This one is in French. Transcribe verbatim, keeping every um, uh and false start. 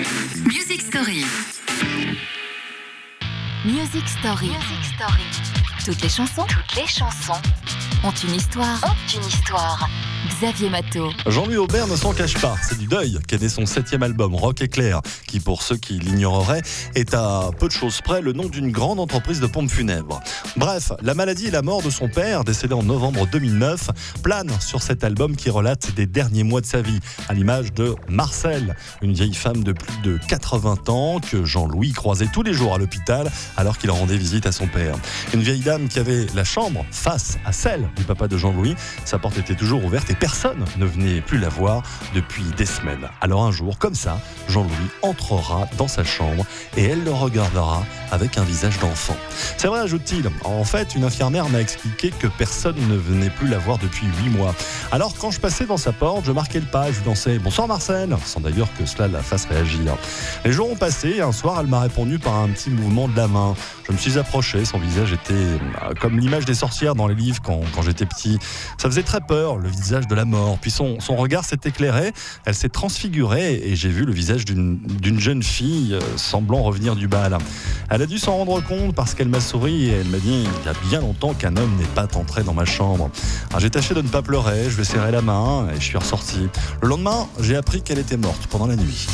Music Story. Music Story. Music Story. Toutes les chansons, Toutes les chansons ont une histoire. ont une histoire. Xavier Matteau. Jean-Louis Aubert ne s'en cache pas. C'est du deuil qu'est né son septième album, Rock Éclair, qui, pour ceux qui l'ignoreraient, est à peu de choses près le nom d'une grande entreprise de pompes funèbres. Bref, la maladie et la mort de son père, décédé en novembre deux mille neuf, planent sur cet album qui relate des derniers mois de sa vie, à l'image de Marcel, une vieille femme de plus de quatre-vingts ans que Jean-Louis croisait tous les jours à l'hôpital alors qu'il rendait visite à son père. Une vieille dame qui avait la chambre face à celle du papa de Jean-Louis. Sa porte était toujours ouverte et personne ne venait plus la voir depuis des semaines. Alors un jour, comme ça, Jean-Louis entrera dans sa chambre et elle le regardera avec un visage d'enfant. C'est vrai, ajoute-t-il. En fait, une infirmière m'a expliqué que personne ne venait plus la voir depuis huit mois. Alors quand je passais dans sa porte, je marquais le pas et je lui dansais « Bonsoir Marcel », sans d'ailleurs que cela la fasse réagir. Les jours ont passé et un soir, elle m'a répondu par un petit mouvement de la main. Je me suis approché, son visage était comme l'image des sorcières dans les livres quand, quand j'étais petit. Ça faisait très peur, le visage de la mort. Puis son, son regard s'est éclairé, elle s'est transfigurée et j'ai vu le visage d'une, d'une jeune fille euh, semblant revenir du bal. Elle a dû s'en rendre compte parce qu'elle m'a souri et elle m'a dit « Il y a bien longtemps qu'un homme n'est pas entré dans ma chambre ». Alors, j'ai tâché de ne pas pleurer, je lui ai serré la main et je suis ressorti. Le lendemain, j'ai appris qu'elle était morte pendant la nuit.